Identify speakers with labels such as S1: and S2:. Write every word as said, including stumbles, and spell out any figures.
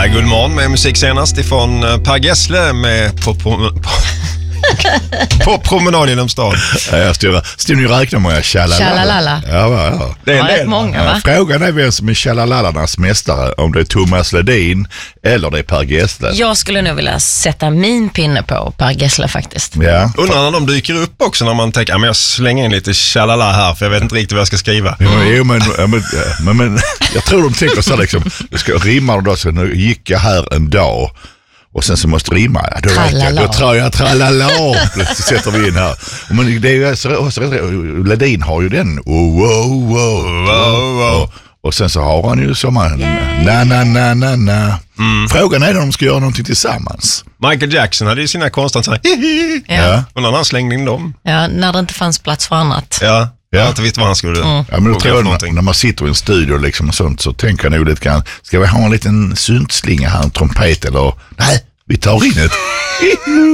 S1: Här är Guldmorgon med musik senast ifrån Per Gessle med på, på, på, på promenad genom stan.
S2: Ja, jag stod ju räkna många tjalalala.
S3: Tjalalala.
S2: Ja, va, ja.
S3: Det är ja, rätt många, va?
S2: Ja, frågan är vem som är tjalalalarnas mästare. Om det är Thomas Ledin eller det är Per Gessle.
S3: Jag skulle nog vilja sätta min pinne på Per Gessle faktiskt.
S2: Ja.
S1: Undrar när de dyker upp också när man tänker, ja, men jag slänger in lite tjalala här för jag vet inte riktigt vad jag ska skriva.
S2: Mm. Jo, men, men, men, men jag tror de tänker så liksom, det ska rimma då, så nu gick jag här en dag. Och sen så måste rimma. Då, jag, då tror jag tralala. Plötsligt sätter vi in här. Men det är ju så, så Ledin har ju den. Oh, oh, oh, oh, oh. Och sen så har han ju som en na na na na na. Mm. Frågan är om de ska göra någonting tillsammans.
S1: Michael Jackson hade ju sina konstanta så här.
S3: Ja.
S1: Och när han slängde in dem.
S3: Ja, när det inte fanns plats för annat.
S1: Ja. Jag har inte vet vad han skulle
S2: mm. Ja, men då tror jag när, när man sitter i en studio liksom och sånt, så tänker jag nog lite grann, ska vi ha en liten syntslinga här, en trompet eller nej, vi tar in ett